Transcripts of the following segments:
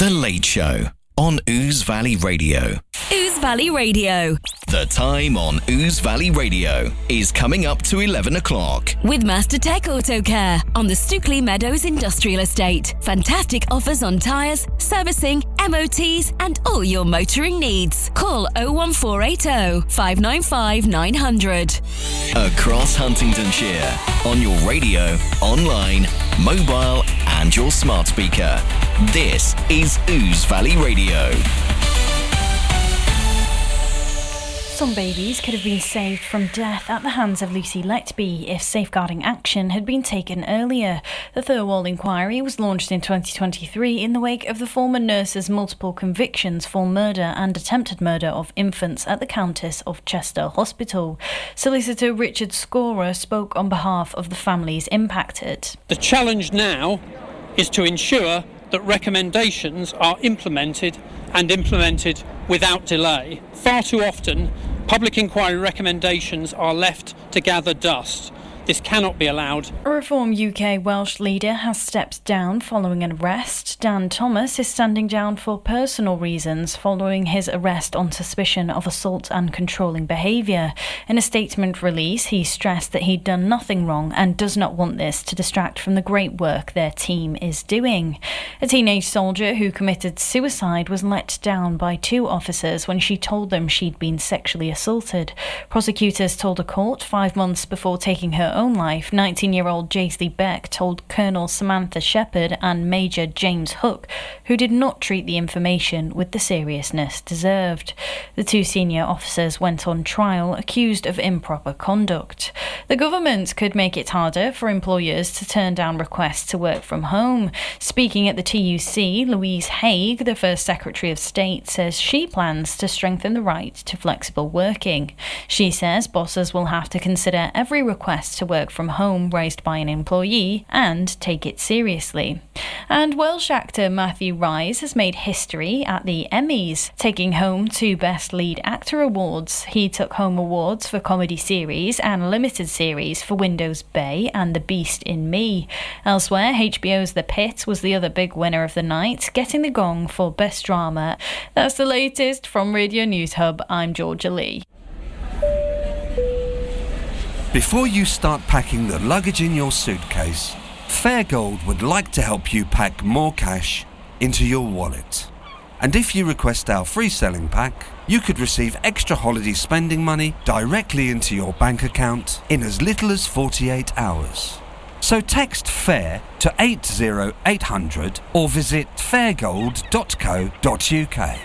The Late Show on Ouse Valley Radio. Ouse Valley Radio. The time on Ouse Valley Radio is coming up to 11 o'clock. With Master Tech Auto Care on the Stookley Meadows Industrial Estate. Fantastic offers on tyres, servicing, MOTs and all your motoring needs. Call 01480 595 900. Across Huntingdonshire, on your radio, online, mobile and your smart speaker. This is Ouse Valley Radio. Some babies could have been saved from death at the hands of Lucy Letby if safeguarding action had been taken earlier. The Thirlwall inquiry was launched in 2023 in the wake of the former nurse's multiple convictions for murder and attempted murder of infants at the Countess of Chester Hospital. Solicitor Richard Scorer spoke on behalf of the families impacted. The challenge now is to ensure that recommendations are implemented and implemented without delay. Far too often, public inquiry recommendations are left to gather dust. This cannot be allowed. A Reform UK Welsh leader has stepped down following an arrest. Dan Thomas is standing down for personal reasons following his arrest on suspicion of assault and controlling behaviour. In a statement release, he stressed that he'd done nothing wrong and does not want this to distract from the great work their team is doing. A teenage soldier who committed suicide was let down by two officers when she told them she'd been sexually assaulted. Prosecutors told a court 5 months before taking her own life, 19-year-old Jaisley Beck told Colonel Samantha Shepherd and Major James Hook, who did not treat the information with the seriousness deserved. The two senior officers went on trial accused of improper conduct. The government could make it harder for employers to turn down requests to work from home. Speaking at the TUC, Louise Haigh, the First Secretary of State, says she plans to strengthen the right to flexible working. She says bosses will have to consider every request to work from home raised by an employee and take it seriously. And Welsh actor Matthew Rhys has made history at the Emmys, taking home 2 Best Lead Actor awards. He took home awards for comedy series and limited series for Windows Bay and The Beast in Me. Elsewhere, HBO's The Pit was the other big winner of the night, getting the gong for Best Drama. That's the latest from Radio News Hub. I'm Georgia Lee. Before you start packing the luggage in your suitcase, Fairgold would like to help you pack more cash into your wallet. And if you request our free selling pack, you could receive extra holiday spending money directly into your bank account in as little as 48 hours. So text FAIR to 80800 or visit fairgold.co.uk.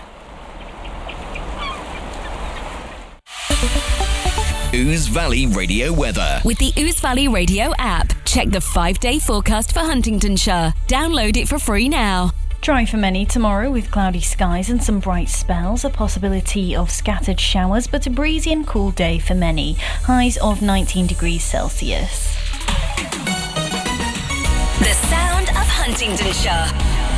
Ouse Valley Radio weather. With the Ouse Valley Radio app, check the 5-day forecast for Huntingdonshire. Download it for free now. Dry for many tomorrow with cloudy skies and some bright spells, a possibility of scattered showers, but a breezy and cool day for many. Highs of 19 degrees Celsius. The sound of Huntingdonshire.